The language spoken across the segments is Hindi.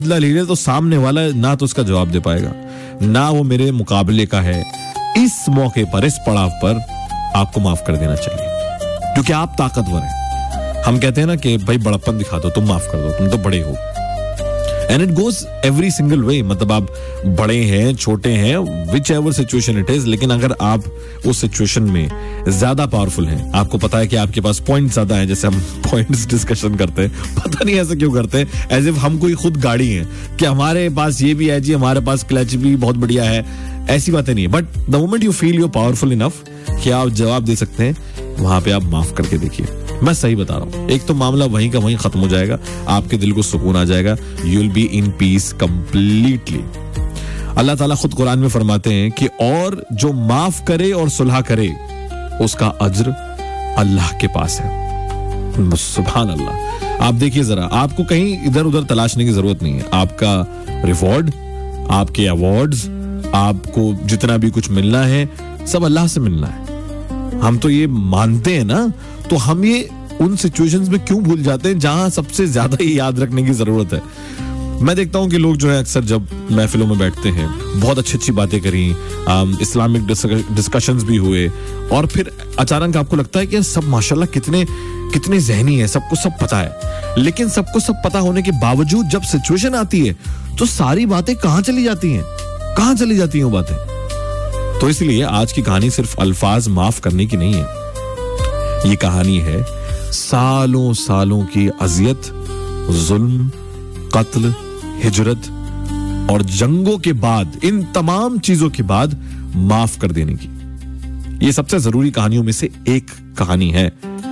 बदला ले ले तो सामने वाला ना तो उसका जवाब दे पाएगा, ना वो मेरे मुकाबले का है। इस मौके पर, इस पड़ाव पर आपको माफ कर देना चाहिए, क्योंकि आप ताकतवर हैं। हम कहते हैं ना कि भाई बड़प्पन दिखा दो, तुम माफ कर दो, तुम तो बड़े हो। And it goes every single way, मतलब आप बड़े हैं, छोटे हैं, which ever situation it is, लेकिन अगर आप उस सिचुएशन में ज्यादा पावरफुल हैं, आपको पता है कि आपके पास पॉइंट ज्यादा है, जैसे हम पॉइंट्स डिस्कशन करते हैं, पता नहीं ऐसा क्यों करते हैं, एज इफ हम कोई खुद गाड़ी है कि हमारे पास ये भी है जी, हमारे पास क्लच भी बहुत बढ़िया है, ऐसी बातें नहीं है। But the moment you feel you powerful enough कि आप जवाब दे सकते हैं, वहां पे आप माफ करके देखिए। मैं सही बता रहा हूं, एक तो मामला वहीं का वहीं खत्म हो जाएगा, आपके दिल को सुकून आ जाएगा, you will be in peace completely. अल्लाह ताला खुद कुरान में फरमाते हैं कि और जो माफ करे और सुलह करे उसका अज्र अल्लाह के पास है। सुभान अल्लाह। आप देखिए जरा, आपको कहीं इधर उधर तलाशने की जरूरत नहीं है। आपका रिवॉर्ड, आपके अवार्ड्स, आपको जितना भी कुछ मिलना है सब अल्लाह से मिलना है। हम तो ये मानते हैं ना, तो हम ये उन सिचुएशंस में क्यों भूल जाते हैं जहां सबसे ज्यादा ही याद रखने की जरूरत है। मैं देखता हूं कि लोग जो है अक्सर जब महफिलों में बैठते हैं, बहुत अच्छी अच्छी बातें करी, इस्लामिक डिस्कशंस भी हुए, और फिर अचानक आपको लगता है कि सब माशाल्लाह कितने ज़हनी है, सबको सब पता है। लेकिन सबको सब पता होने के बावजूद जब सिचुएशन आती है तो सारी बातें कहां चली जाती हैं, कहां चली जाती हैं वो बातें। तो इसलिए आज की कहानी सिर्फ अल्फाज माफ करने की नहीं है, ये कहानी है सालों सालों की अजियत, जुल्म, कत्ल, हिजरत और जंगों के बाद, इन तमाम चीजों के बाद माफ कर देने की। ये सबसे जरूरी कहानियों में से एक कहानी है,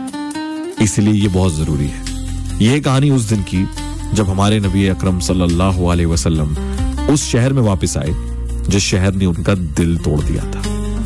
इसलिए ये बहुत जरूरी है। यह कहानी उस दिन की जब हमारे नबी अकरम सल्लल्लाहु अलैहि वसल्लम उस शहर में वापस आए जिस शहर ने उनका दिल तोड़ दिया था।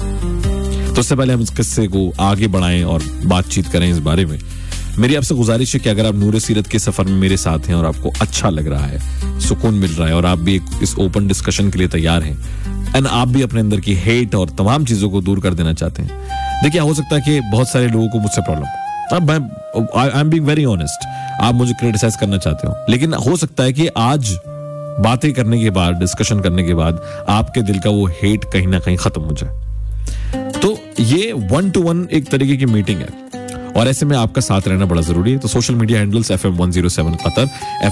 तो उससे पहले हम इस किस्से को आगे बढ़ाएं और बातचीत करें इस बारे में, मेरी आपसे गुजारिश है कि अगर आप नूरे सीरत के सफर में मेरे साथ हैं और आपको अच्छा लग रहा है, सुकून मिल रहा है, और आप भी इस ओपन डिस्कशन के लिए तैयार हैं, एंड आप भी अपने अंदर की हेट और तमाम चीजों को दूर कर देना चाहते हैं। देखिए, हो सकता है कि बहुत सारे लोगों को मुझसे problem, I am being very honest, आप मुझे क्रिटिसाइज करना चाहते हो, लेकिन हो सकता है कि आज बातें करने के बाद, डिस्कशन करने के बाद आपके दिल का वो हेट कहीं ना कहीं खत्म हो जाए। तो ये 1-to-1 एक तरीके की मीटिंग है, और ऐसे में आपका साथ रहना बड़ा जरूरी है। तो social media handles FM107 Qatar,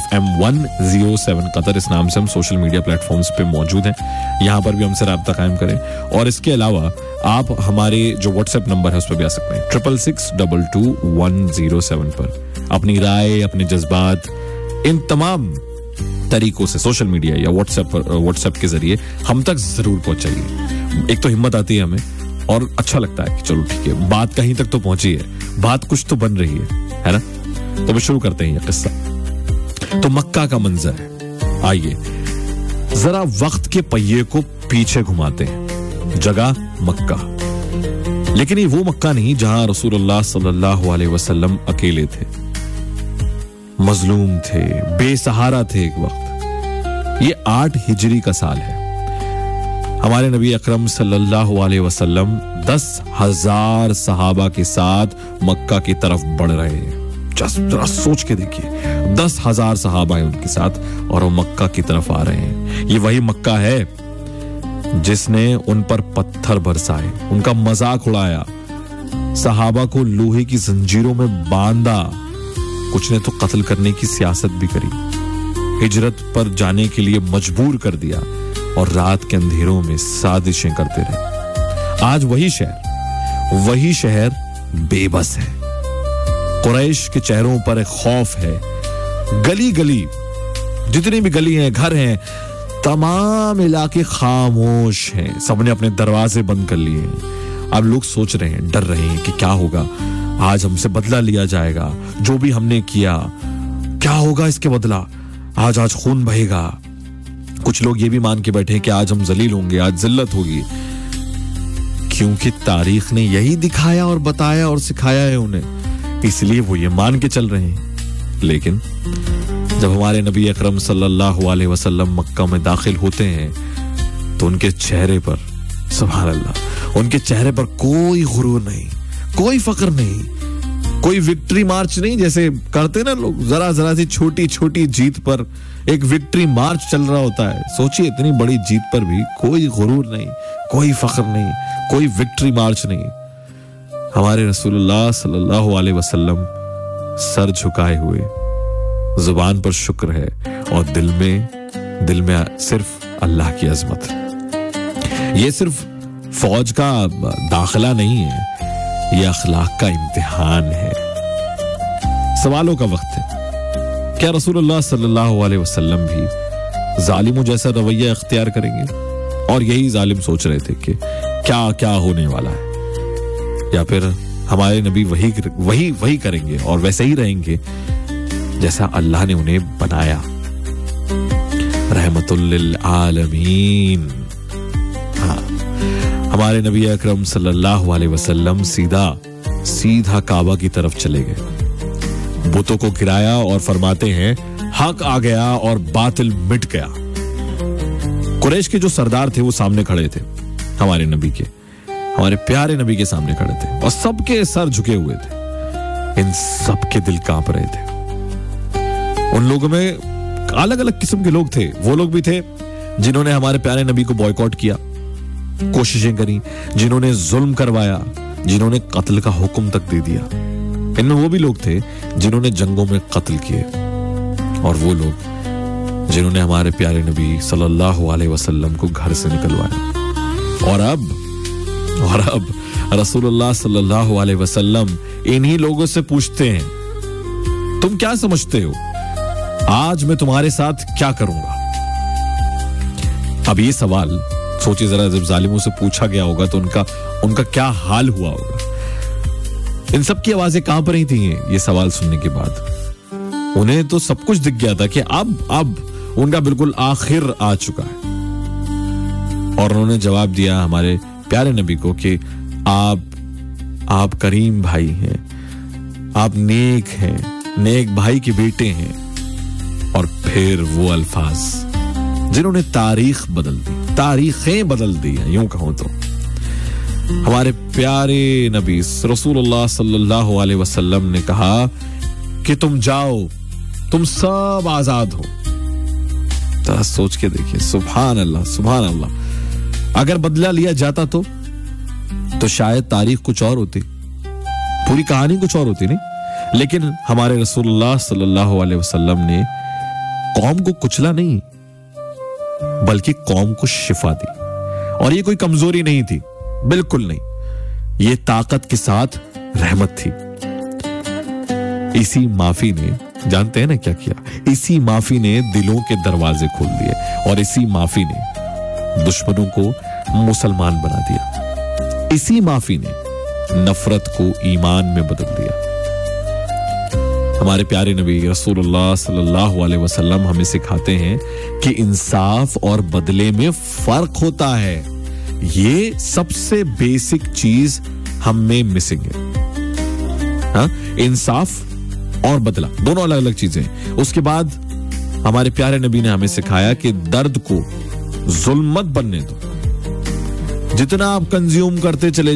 FM107 Qatar, इस नाम से हम सोशल मीडिया प्लेटफॉर्म्स पे मौजूद हैं। यहाँ पर भी हमसे राब्ता कायम करें, और इसके अलावा आप हमारे जो व्हाट्सएप नंबर है उस पर भी आ सकते हैं, 666222107 पर अपनी राय, अपने जज्बात, इन तमाम तरीकों से सोशल मीडिया या व्हाट्सएप के जरिए हम तक जरूर पहुंचाइए। एक तो हिम्मत आती है हमें, और अच्छा लगता है कि चलो ठीक है, बात कहीं तक तो पहुंची है, बात कुछ तो बन रही है ना। तो शुरू करते हैं ये किस्सा। तो मक्का का मंजर है, आइए जरा वक्त के पहिए को पीछे घुमाते हैं। जगह मक्का, लेकिन ये वो मक्का नहीं जहां रसूलुल्लाह सल्लल्लाहु अलैहि वसल्लम अकेले थे, मजलूम थे, बेसहारा थे एक वक्त। ये 8 हिजरी का साल है। हमारे नबी अकरम सल्लल्लाहु अलैहि वसल्लम 10,000 सहाबा के साथ मक्का की तरफ बढ़ रहे हैं। जरा सोच के देखिए, 10,000 सहाबा है उनके साथ और वो मक्का की तरफ आ रहे हैं। ये वही मक्का है जिसने उन पर पत्थर बरसाए, उनका मजाक उड़ाया, सहाबा को लोहे की जंजीरों में बांधा, कुछ ने तो कत्ल करने की सियासत भी करी, हिजरत पर जाने के लिए मजबूर कर दिया, और रात के अंधेरों में साजिशें करते रहे। आज वही शहर बेबस है। कुरैश के चेहरों पर एक खौफ है। गली गली, जितनी भी गली हैं, घर हैं, तमाम इलाके खामोश हैं, सबने अपने दरवाजे बंद कर लिए हैं। अब लोग सोच रहे हैं, डर रहे हैं कि क्या होगा, आज हमसे बदला लिया जाएगा, जो भी हमने किया, क्या होगा इसके बदला, आज खून बहेगा। कुछ लोग ये भी मान के बैठे हैं कि आज हम जलील होंगे, आज जिल्लत होगी, क्योंकि तारीख ने यही दिखाया और बताया और सिखाया है उन्हें, इसलिए वो ये मान के चल रहे हैं। लेकिन जब हमारे नबी अकरम सल्लल्लाहु अलैहि वसल्लम मक्का में दाखिल होते हैं तो उनके चेहरे पर, सुभान अल्लाह, उनके चेहरे पर कोई गुरूर नहीं, कोई फक्र नहीं, कोई विक्ट्री मार्च नहीं जैसे करते ना लोग, जरा सी छोटी छोटी जीत पर एक विक्ट्री मार्च चल रहा होता है। सोचिए, इतनी बड़ी जीत पर भी कोई गुरूर नहीं, कोई फख्र नहीं, कोई विक्ट्री मार्च नहीं। हमारे रसूलुल्लाह सल्लल्लाहु अलैहि वसल्लम सर झुकाए हुए, जुबान पर शुक्र है और दिल में सिर्फ अल्लाह की अजमत। ये सिर्फ फौज का दाखिला नहीं है, ये अखलाक का इम्तिहान है। सवालों का वक्त है। क्या रसूलुल्लाह सल्लल्लाहु अलैहि वसल्लम भी जालिमों जैसा रवैया इख्तियार करेंगे? और यही जालिम सोच रहे थे कि क्या क्या होने वाला है, या फिर हमारे नबी वही करेंगे और वैसे ही रहेंगे जैसा अल्लाह ने उन्हें बनाया, रहमतुल लिल आलमीन। हाँ, हमारे नबी अकरम सल्लल्लाहु अलैहि वसल्लम सीधा काबा की तरफ चले गए, बुतों को गिराया और फरमाते हैं, हक आ गया और बातिल मिट गया। कुरैश के जो सरदार थे वो सामने खड़े थे, हमारे नबी के, हमारे प्यारे नबी के सामने खड़े थे और सबके सर झुके हुए थे। इन सबके दिल कांप रहे थे। उन लोगों में अलग अलग किस्म के लोग थे। वो लोग भी थे जिन्होंने हमारे प्यारे नबी को बॉयकॉट किया, कोशिशें करी, जिन्होंने जुल्म करवाया, जिन्होंने कत्ल का हुक्म तक दे दिया। इनमें वो भी लोग थे जिन्होंने जंगों में कत्ल किए, और वो लोग जिन्होंने हमारे प्यारे नबी सल्लल्लाहु अलैहि वसल्लम को घर से निकलवाया। और अब रसूलुल्लाह सल्लल्लाहु अलैहि वसल्लम इन्हीं लोगों से पूछते हैं, तुम क्या समझते हो, आज मैं तुम्हारे साथ क्या करूंगा? अब ये सवाल सोचिए जरा, जब जालिमों से पूछा गया होगा तो उनका क्या हाल हुआ होगा। इन सब की आवाजें कांप रही थी ये सवाल सुनने के बाद। उन्हें तो सब कुछ दिख गया था कि अब उनका बिल्कुल आखिर आ चुका है। और उन्होंने जवाब दिया हमारे प्यारे नबी को कि आप करीम भाई हैं, आप नेक हैं, नेक भाई के बेटे हैं। और फिर वो अल्फाज जिन्होंने तारीखें बदल दी हैं, यूं कहूं तो। हमारे प्यारे नबी रसूलुल्लाह सल्लल्लाहु अलैहि वसल्लम ने कहा कि तुम जाओ, तुम सब आजाद हो। जरा सोच के देखिए, सुभान अल्लाह, सुभान अल्लाह। अगर बदला लिया जाता तो शायद तारीख कुछ और होती, पूरी कहानी कुछ और होती, नहीं। लेकिन हमारे रसूलुल्लाह सल्लल्लाहु अलैहि वसल्लम ने कौम को कुचला नहीं, बल्कि कौम को शिफा दी। और ये कोई कमजोरी नहीं थी, बिल्कुल नहीं, ये ताकत के साथ रहमत थी। इसी माफी ने, जानते हैं ना क्या किया? इसी माफी ने दिलों के दरवाजे खोल दिए, और इसी माफी ने दुश्मनों को मुसलमान बना दिया। इसी माफी ने नफरत को ईमान में बदल दिया। हमारे प्यारे नबी रसूलुल्लाह सल्लल्लाहु अलैहि वसल्लम हमें सिखाते हैं कि इंसाफ और बदले में फर्क होता है। ये सबसे बेसिक चीज हम में मिसिंग है। हाँ? इंसाफ और बदला दोनों अलग अलग चीजें। उसके बाद हमारे प्यारे नबी ने हमें सिखाया कि दर्द को जुल्म मत बनने दो। जितना आप कंज्यूम करते चले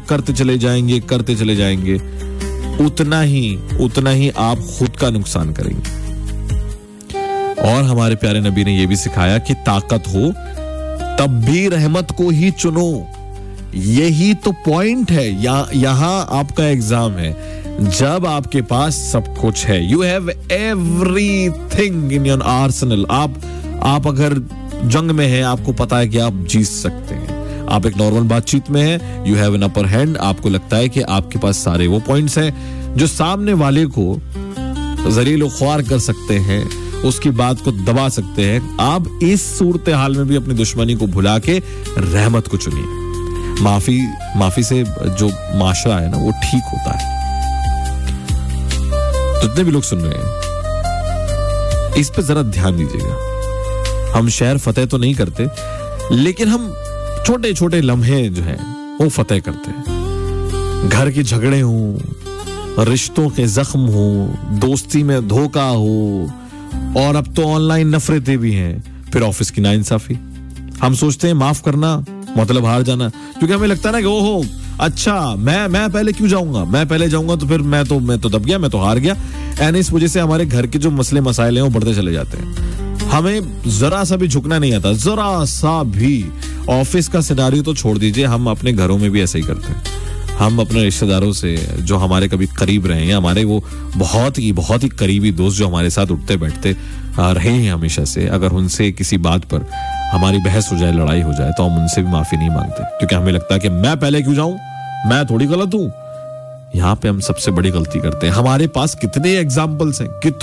जाएंगे, उतना ही आप खुद का नुकसान करेंगे। और हमारे प्यारे नबी ने यह भी सिखाया कि ताकत हो तब भी रहमत को ही चुनो। यही तो पॉइंट है, यहां आपका एग्जाम है। जब आपके पास सब कुछ है, you have everything in your Arsenal. आप अगर जंग में हैं, आपको पता है कि आप जीत सकते हैं। आप एक नॉर्मल बातचीत में हैं, you have an upper hand. आपको लगता है कि आपके पास सारे वो पॉइंट्स हैं जो सामने वाले को जलील ख्वार कर सकते हैं, उसकी बात को दबा सकते हैं। आप इस सूरत हाल में भी अपनी दुश्मनी को भुला के रहमत को चुनिए। माफी से जो माशरा है ना, वो ठीक होता है। जितने भी लोग सुन रहे हैं, इस पे जरा ध्यान दीजिएगा। हम शहर फतेह तो नहीं करते, लेकिन हम छोटे छोटे लम्हे जो हैं वो फतेह करते हैं। घर के झगड़े हों, रिश्तों के जख्म हो, दोस्ती में धोखा हो, और अब तो ऑनलाइन नफरतें भी हैं, फिर ऑफिस की नाइंसाफी। हम सोचते हैं माफ करना मतलब हार जाना, क्योंकि हमें लगता है ना कि ओहो अच्छा मैं पहले क्यों जाऊंगा, मैं पहले जाऊंगा तो फिर मैं तो दब गया, मैं तो हार गया। एंड इस वजह से हमारे घर के जो मसले मसाइल हैं वो बढ़ते चले जाते हैं। हमें जरा सा भी झुकना नहीं आता, जरा सा भी। ऑफिस का सिनारियो तो छोड़ दीजिए, हम अपने घरों में भी ऐसे ही करते हैं। हम अपने रिश्तेदारों से जो हमारे कभी करीब रहे हैं, हमारे वो बहुत ही करीबी दोस्त जो हमारे साथ उठते बैठते रहे हैं हमेशा से, अगर उनसे किसी बात पर हमारी बहस हो जाए, लड़ाई हो जाए, तो हम उनसे भी माफी नहीं मांगते, क्योंकि हमें लगता है कि मैं पहले क्यों जाऊं, मैं थोड़ी गलत हूं। यहाँ पे हम सबसे बड़ी गलती करते हैं। हमारे पास कितने एग्जाम्पल्स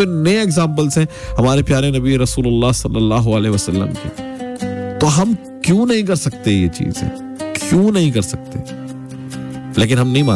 हैं हमारे प्यारे नबी रसूलुल्लाह सल्लल्लाहु अलैहि वसल्लम के। तो हम क्यों नहीं कर सकते ये चीजें, क्यों नहीं कर सकते? लेकिन हम नहीं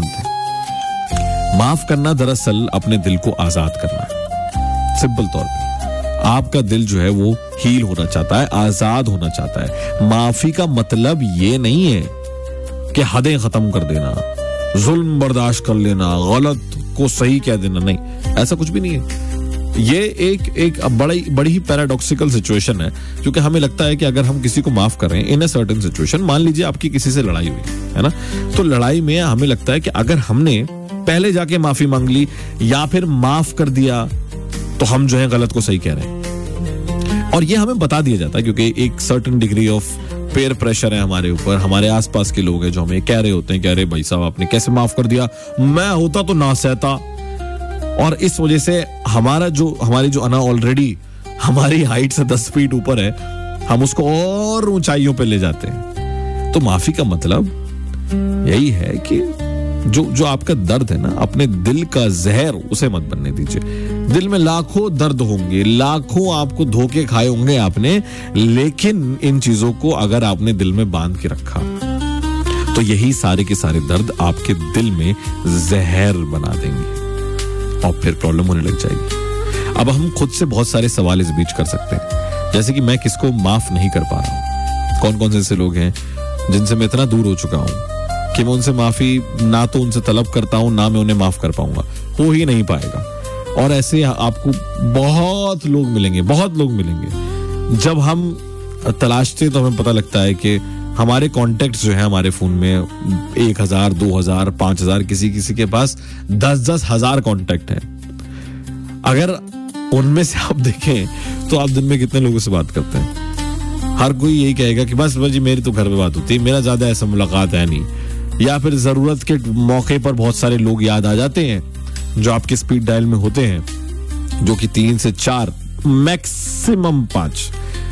मानते। माफ करना दरअसल अपने दिल को आजाद करना है। सिंपल तौर पे आपका दिल जो है वो हील होना चाहता है, आजाद होना चाहता है। माफी का मतलब ये नहीं है कि हदें खत्म कर देना, जुल्म बर्दाश्त कर लेना, गलत को सही कह देना, नहीं, ऐसा कुछ भी नहीं है। ये एक बड़ी ही पैराडॉक्सिकल सिचुएशन है, क्योंकि हमें लगता है कि अगर हम किसी को माफ करें इन अ सर्टेन सिचुएशन, मान लीजिए आपकी किसी से लड़ाई हुई है ना, तो लड़ाई में हमें लगता है कि अगर हमने पहले जाके माफी मांग ली या फिर माफ कर दिया तो हम जो है गलत को सही कह रहे हैं। और ये हमें बता दिया जाता है, क्योंकि एक certain degree of peer pressure है हमारे ऊपर। हमारे आसपास के लोग हैं जो हमें कह रहे होते हैं कि अरे भाई साहब आपने कैसे माफ कर दिया, मैं होता तो ना सहता। और इस वजह से हमारी जो अना ऑलरेडी हमारी हाइट से 10 फीट ऊपर है, हम उसको और ऊंचाइयों पे ले जाते हैं। तो माफी का मतलब यही है कि जो आपका दर्द है ना, अपने दिल का जहर उसे मत बनने दीजिए। दिल में लाखों दर्द होंगे, लाखों आपको धोखे खाए होंगे आपने, लेकिन इन चीजों को अगर आपने दिल में बांध के रखा तो यही सारे के सारे दर्द आपके दिल में जहर बना देंगे और फिर प्रॉब्लम होने लग जाएगी। अब हम खुद से बहुत सारे सवाल इस बीच कर सकते हैं, जैसे कि मैं किसको माफ नहीं कर पा रहा हूं। कौन कौन से ऐसे लोग हैं जिनसे मैं इतना दूर हो चुका हूं कि मैं उनसे माफी ना तो उनसे तलब करता हूं, ना मैं उन्हें माफ कर पाऊंगा, हो ही नहीं पाएगा। और ऐसे आपको बहुत लोग मिलेंगे। जब हम तलाशते तो हमें पता लगता है कि हमारे कॉन्टेक्ट्स जो है हमारे फोन में 1000, 2000, 5000, किसी के पास 10-10 हजार कॉन्टेक्ट है। अगर उनमें से आप देखें तो आप दिन में कितने लोगों से बात करते हैं? हर कोई यही कहेगा कि बस जी मेरी तो घर में बात होती है, मेरा ज्यादा ऐसा मुलाकात है नहीं। या फिर जरूरत के मौके पर बहुत सारे लोग याद आ जाते हैं जो आपके स्पीड डायल में होते हैं, जो कि 3 से 4 मैक्सिमम 5।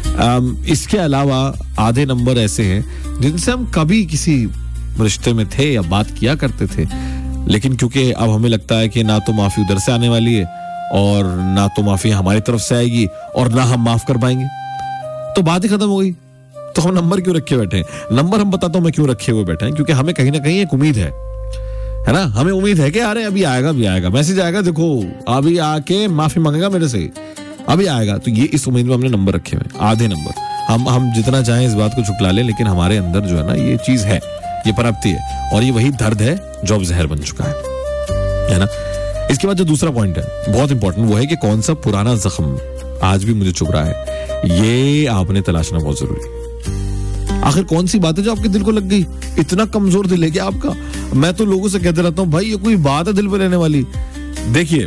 इसके अलावा आधे नंबर ऐसे हैं जिनसे हम कभी किसी रिश्ते में थे या बात किया करते थे, लेकिन क्योंकि अब हमें लगता है कि ना तो माफी उधर से आने वाली है और ना तो माफी हमारी तरफ से आएगी और ना हम माफ कर पाएंगे, तो बात ही खत्म हो गई। तो हम नंबर क्यों रखे बैठे हैं? नंबर हम बताता हूं मैं क्यों रखे हुए बैठे हैं, क्योंकि हमें कहीं ना कहीं एक उम्मीद है ना, हमें उम्मीद है कि अरे अभी आएगा मैसेज आएगा, देखो अभी आके माफी मांगेगा मेरे से, अभी आएगा। तो ये इस उम्मीद में हमने नंबर रखे हुए, आधे नंबर। हम जितना चाहें इस बात को छुपला लें, लेकिन हमारे अंदर जो है ना ये चीज है, ये पनपती है, और ये वही दर्द है जो अब जहर बन चुका है ना। इसके बाद जो दूसरा पॉइंट है बहुत इंपॉर्टेंट, वो है कि कौन सा पुराना जख्म आज भी मुझे चुभ रहा है, ये आपने तलाशना बहुत जरूरी है। आखिर कौन सी बात है जो आपके दिल को लग गई? इतना कमजोर दिल है क्या आपका? मैं तो लोगों से कहते रहता हूं भाई ये कोई बात है दिल पे रहने वाली? देखिए,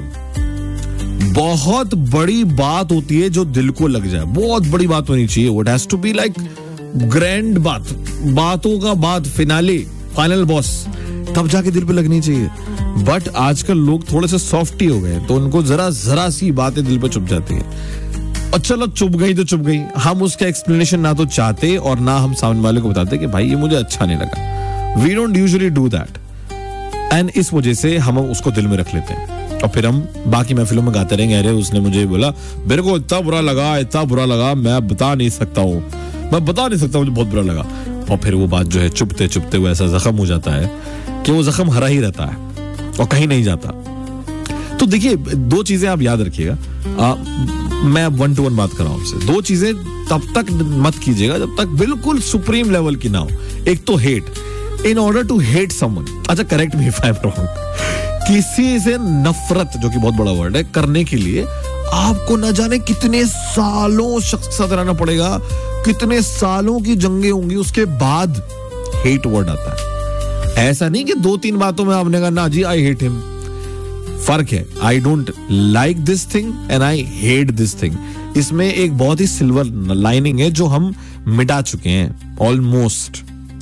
बहुत बड़ी बात होती है जो दिल को लग जाए, बहुत बड़ी बात होनी चाहिए। It has to be like grand बात, बातों का बात, फिनाले, फाइनल बॉस, तब जाके दिल पे लगनी चाहिए। बट आजकल लोग थोड़े से सॉफ्टी हो गए, तो उनको जरा सी बातें दिल पे चुभ जाती है। और चलो चुभ गई तो चुभ गई, हम उसका एक्सप्लेनेशन ना तो चाहते और ना हम सामने वाले को बताते कि भाई ये मुझे अच्छा नहीं लगा। We don't usually do that, and इस वजह से हम उसको दिल में रख लेते हैं और फिर हम बाकी महफिलों में गाते रहेंगे, अरे उसने मुझे बोला, मेरे को इतना बुरा लगा, मैं बता नहीं सकता, मुझे बहुत बुरा लगा। और फिर वो बात जो है चुभते चुभते वो ऐसा जख्म हो जाता है कि वो जख्म हरा ही रहता है और कहीं नहीं जाता। तो देखिए, 2 चीजें आप याद रखिएगा, मैं 1-to-1 बात कर रहा हूं आपसे। 2 चीजें तब तक मत कीजिएगा जब तक बिल्कुल सुप्रीम लेवल की ना हो। एक तो hate, in order to hate someone, अच्छा correct me if I am wrong, किसी से नफरत, जो कि बहुत बड़ा वर्ड है, करने के लिए आपको न जाने कितने सालों शख्स के साथ रहना पड़ेगा, कितने सालों की जंगें होंगी, उसके बाद हेट वर्ड आता है। ऐसा नहीं कि 2-3 बातों में आपने कहा ना जी आई हेट हिम, फर्क है. I don't like this thing and I hate this thing. इसमें एक बहुत ही सिल्वर लाइनिंग है जो हम मिटा चुके हैं ऑलमोस्ट.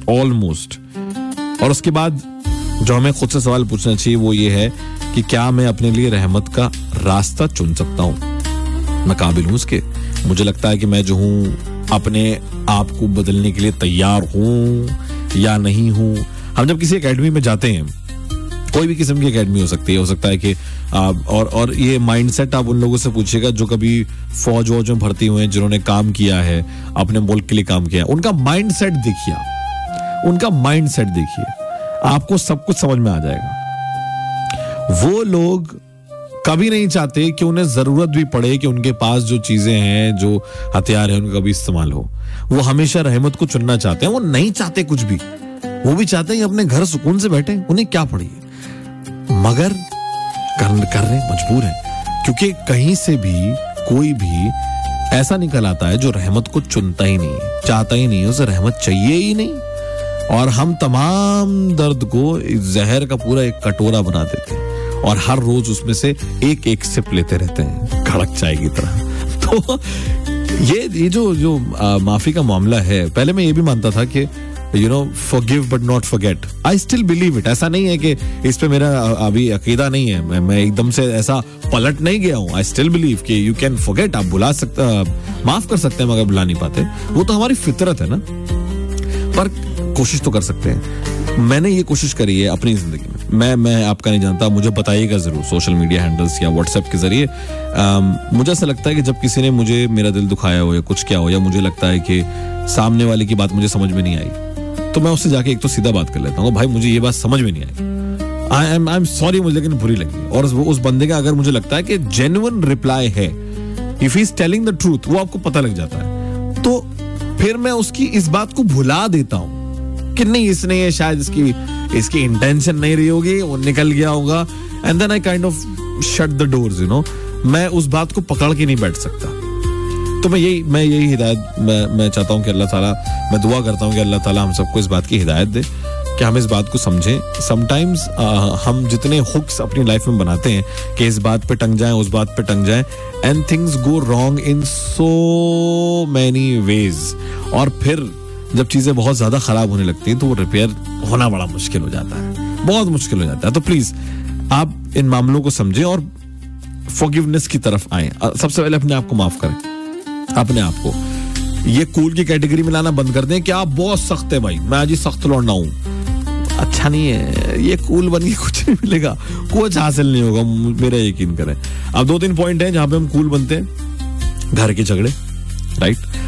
और उसके बाद जो हमें खुद से सवाल पूछना चाहिए वो ये है कि क्या मैं अपने लिए रहमत का रास्ता चुन सकता हूं? मैं काबिल हूं उसके? मुझे लगता है कि मैं जो हूं अपने आप को बदलने के लिए तैयार हूं या नहीं हूं. हम जब किसी एकेडमी में जाते हैं, कोई भी किस्म की एकेडमी हो सकता है कि और ये माइंडसेट आप उन लोगों से पूछिएगा जो कभी फौज में भर्ती हुए हैं, जिन्होंने काम किया है, अपने मुल्क के लिए काम किया है. उनका माइंडसेट देखिए, आपको सब कुछ समझ में आ जाएगा. वो लोग कभी नहीं चाहते कि उन्हें जरूरत भी पड़े कि उनके पास जो चीजें हैं, जो हथियार है, उनका भी इस्तेमाल हो. वो हमेशा रहमत को चुनना चाहते हैं. वो नहीं चाहते कुछ भी. वो भी चाहते हैं अपने घर सुकून से बैठे, उन्हें क्या पड़ी, मगर कर रहे, मजबूर है. क्योंकि कहीं से भी कोई भी ऐसा निकल आता है जो रहमत को चुनता ही नहीं, चाहता ही नहीं, उसे रहमत चाहिए ही नहीं. और हम तमाम दर्द को जहर का पूरा एक कटोरा बना देते हैं और हर रोज उसमें से एक सिप लेते रहते हैं कड़क चाय की तरह. तो ये जो माफी का मामला है, पहले मैं ये भी मानता था कि forgive but not forget. I still believe it. ऐसा नहीं है कि इस पे मेरा अभी अकीदा नहीं है, मैं एकदम से ऐसा पलट नहीं गया हूँ. I still believe कि you can forget. आप भुला सकते, माफ कर सकते हैं, मगर भुला नहीं पाते. वो तो हमारी फितरत है ना. पर कोशिश तो कर सकते हैं. मैंने ये कोशिश करी है अपनी जिंदगी में. मैं आपका नहीं जानता, मुझे बताइएगा जरूर सोशल मीडिया हैंडल्स या व्हाट्सएप के जरिए. मुझे ऐसा लगता है कि जब किसी ने मुझे मेरा दिल दुखाया हो या कुछ किया हो, या मुझे लगता है कि सामने वाले की बात मुझे समझ में नहीं आई, तो मैं उससे जाके एक तो सीधा बात कर लेता हूँ, भाई मुझे ये बात समझ में नहीं आई, आई एम सॉरी, मुझे लेकिन बुरी लगी. और उस बंदे का अगर मुझे लगता है कि जेन्युइन रिप्लाई है, if he is telling the truth, वो आपको पता लग जाता है, तो फिर मैं उसकी इस बात को भुला देता हूँ कि नहीं, इसने ये शायद इसकी इंटेंशन नहीं रही होगी, वो निकल गया होगा. And then I kind of shut the doors. मैं उस बात को पकड़ के नहीं बैठ सकता. तो मैं यही हिदायत मैं चाहता हूं कि अल्लाह ताला, मैं दुआ करता हूं कि अल्लाह ताला हम सबको इस बात की हिदायत दे कि हम इस बात को समझें. समटाइम्स हम जितने हुक्स अपनी लाइफ में बनाते हैं कि इस बात पे टंग जाएं, उस बात पे टंग जाएं, and things go wrong in so many ways. और फिर जब चीजें बहुत ज्यादा खराब होने लगती हैं तो वो रिपेयर होना बड़ा मुश्किल हो जाता है, बहुत मुश्किल हो जाता है. तो प्लीज आप इन मामलों को समझें और फॉरगिवनेस की तरफ आए. सबसे पहले अपने आप को माफ करें. अपने आप को ये कूल की कैटेगरी में लाना बंद कर दें कि आप बहुत सख्त है भाई, मैं आज ही सख्त लौंडा हूं. अच्छा नहीं है, ये कूल बन के कुछ नहीं मिलेगा, कुछ हासिल नहीं होगा, मेरा यकीन करें. अब 2-3 पॉइंट है जहां पे हम कूल बनते हैं. घर के झगड़े, राइट.